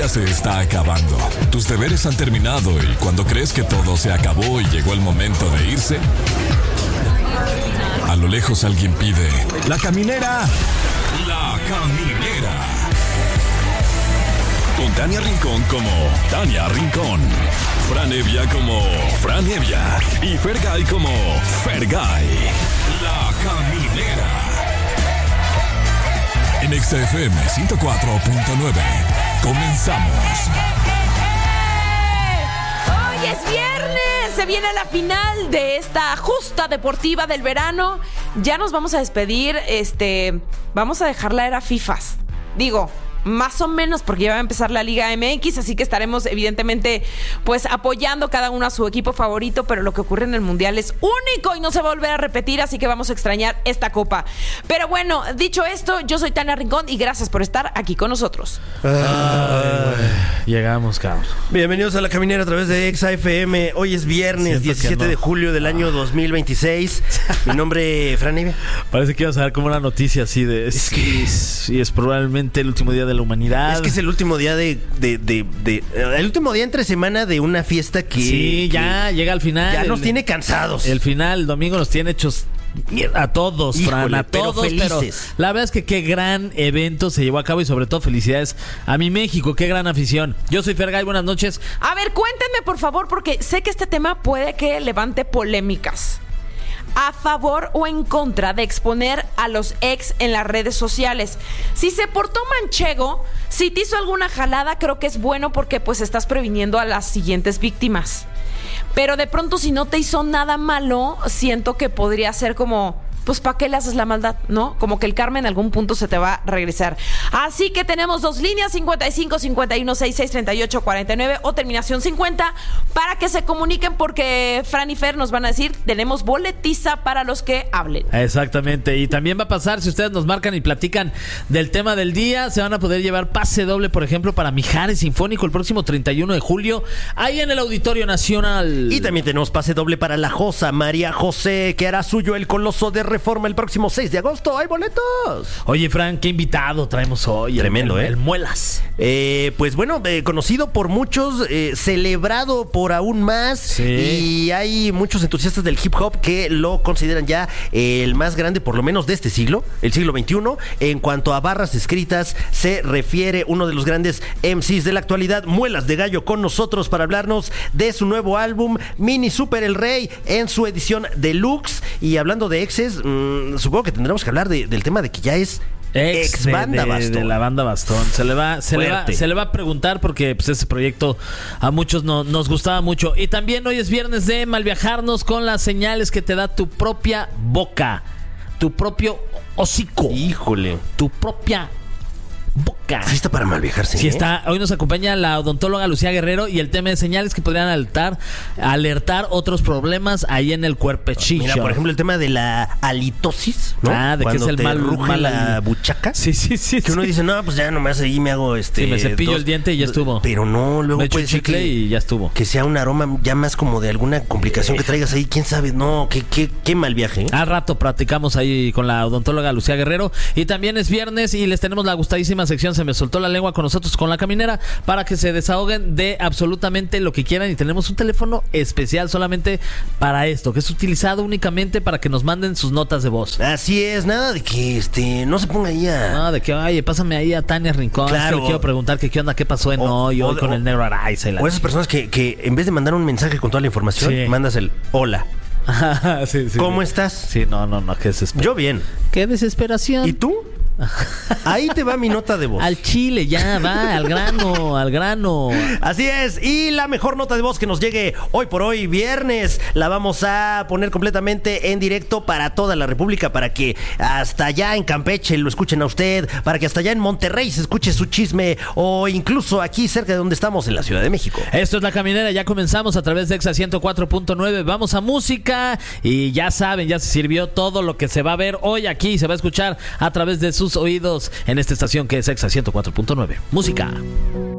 día se está acabando. Tus deberes han terminado y cuando crees que todo se acabó y llegó el momento de irse, a lo lejos alguien pide: ¡La caminera! ¡La caminera! Con Tania Rincón como Tania Rincón, Fran Evia como Fran Evia y Fergay como Fergay. La caminera. En XFM 104.9. Comenzamos. Hoy es viernes, se viene la final de esta justa deportiva del verano. Ya nos vamos a despedir, vamos a dejar la era FIFAs. Digo, más o menos, porque ya va a empezar la Liga MX, así que estaremos evidentemente pues apoyando cada uno a su equipo favorito, pero lo que ocurre en el Mundial es único y no se va a volver a repetir, así que vamos a extrañar esta copa. Pero bueno, dicho esto, yo soy Tania Rincón y gracias por estar aquí con nosotros. Llegamos, cabrón. Bienvenidos a La Caminera a través de XFM. Hoy es viernes 17 de julio del año 2026. Mi nombre es Fran Evia. Parece que ibas a ver como una noticia así de... es probablemente el último día de la humanidad. Es que es el último día el último día entre semana de una fiesta que... Sí, ya llega al final. Ya nos tiene cansados. El final, el domingo nos tiene hechos... A todos, Híjole, Fran, a todos, pero la verdad es que qué gran evento se llevó a cabo y sobre todo felicidades a mi México, qué gran afición. Yo soy Fergay, buenas noches. A ver, cuéntenme por favor, porque sé que este tema puede que levante polémicas. ¿A favor o en contra de exponer a los ex en las redes sociales? Si se portó manchego, si te hizo alguna jalada, creo que es bueno porque pues estás previniendo a las siguientes víctimas. Pero de pronto si no te hizo nada malo, siento que podría ser como... pues ¿para qué le haces la maldad? ¿No? Como que el karma en algún punto se te va a regresar. Así que tenemos dos líneas, 55 51 66 38 49 o terminación 50, para que se comuniquen, porque Fran y Fer nos van a decir, tenemos boletiza para los que hablen. Exactamente, y también va a pasar, si ustedes nos marcan y platican del tema del día, se van a poder llevar pase doble, por ejemplo, para Mijares Sinfónico el próximo 31 de julio, ahí en el Auditorio Nacional. Y también tenemos pase doble para la Josa María José, que hará suyo el Coloso de Reforma el próximo 6 de agosto. ¡Hay boletos! Oye, Fran, qué invitado traemos hoy. Tremendo, el Muelas. Pues bueno, conocido por muchos, celebrado por aún más. Sí. Y hay muchos entusiastas del hip hop que lo consideran ya el más grande, por lo menos de este siglo, el siglo XXI. En cuanto a barras escritas se refiere, uno de los grandes MCs de la actualidad, Muelas de Gallo, con nosotros para hablarnos de su nuevo álbum, Mini Super El Rey, en su edición deluxe. Y hablando de exes, supongo que tendremos que hablar del tema de que ya es ex banda Bastón. De la banda Bastón. Se le va a preguntar porque pues, ese proyecto a muchos nos gustaba mucho. Y también hoy es viernes de malviajarnos con las señales que te da tu propia boca, tu propio hocico. Híjole. Tu propia boca. Sí está para malviajarse. Sí está. Hoy nos acompaña la odontóloga Lucía Guerrero y el tema de señales que podrían alertar otros problemas ahí en el cuerpecillo. Mira, por ejemplo, el tema de la halitosis, ¿no? De cuando que es el mal la buchaca. Sí. Que uno dice, no, pues ya nomás ahí me hago Sí, me cepillo el diente y ya estuvo. Pero no, luego me echo puede ser chicle y ya estuvo. Que sea un aroma ya más como de alguna complicación que traigas ahí, quién sabe. No, qué mal viaje, ¿eh? Al rato platicamos ahí con la odontóloga Lucía Guerrero. Y también es viernes y les tenemos la gustadísima sección Se me soltó la lengua con nosotros, con La Caminera, para que se desahoguen de absolutamente lo que quieran. Y tenemos un teléfono especial solamente para esto, que es utilizado únicamente para que nos manden sus notas de voz. Así es, nada de que no se ponga ahí a... No, de que, oye, pásame ahí a Tania Rincón. Claro. Es que le quiero preguntar que qué onda, qué pasó en hoy con el negro Araiza. O esas personas que en vez de mandar un mensaje con toda la información, sí, mandas el hola. Sí, ¿Cómo estás? Sí, no, qué desesperación. Yo bien. Qué desesperación. ¿Y tú? Ahí te va mi nota de voz. Al chile, ya, va, al grano. Así es, y la mejor nota de voz que nos llegue hoy por hoy, viernes, la vamos a poner completamente en directo para toda la República, para que hasta allá en Campeche lo escuchen a usted, para que hasta allá en Monterrey se escuche su chisme, o incluso aquí cerca de donde estamos, en la Ciudad de México. Esto es La Caminera, ya comenzamos a través de Exa 104.9, vamos a música, y ya saben, ya se sirvió todo lo que se va a ver hoy aquí, se va a escuchar a través de sus oídos en esta estación que es Exa 104.9. Música.